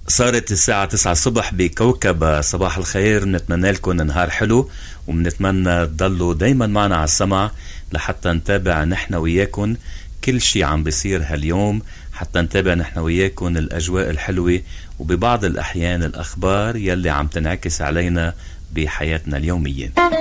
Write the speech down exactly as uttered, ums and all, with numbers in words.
صارت الساعة تسعة الصبح بكوكب صباح الخير. بنتمنى لكم نهار حلو، وبنتمنى تضلوا دايما معنا على السمع لحتى نتابع نحن وياكم كل شي عم بيصير هاليوم، حتى نتابع نحن وياكم الأجواء الحلوة وببعض الأحيان الأخبار يلي عم تنعكس علينا بحياتنا اليومية.